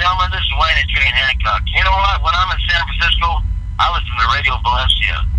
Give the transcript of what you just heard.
gentlemen, this is Wayne at Jane Hancock. You know what? When I'm in San Francisco, I listen to Radio Valencia.